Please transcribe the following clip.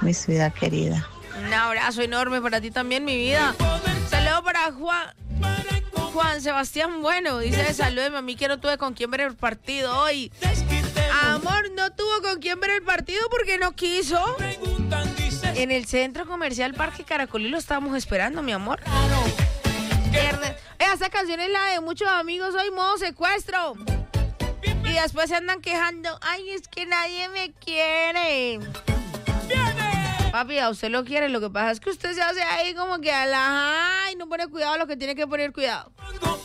mi ciudad querida. Un abrazo enorme para ti también, mi vida. Saludo para Juan Sebastián Bueno. Dice, salúdeme a mí que no tuve con quién ver el partido hoy. Amor, no tuvo con quién ver el partido porque no quiso. En el centro comercial Parque Caracolí lo estábamos esperando, mi amor. Esta canción es la de muchos amigos, hoy modo secuestro. Y después se andan quejando. Ay, es que nadie me quiere. Papi, a usted lo quiere, lo que pasa es que usted se hace ahí como que ay, no pone cuidado lo que tiene que poner cuidado.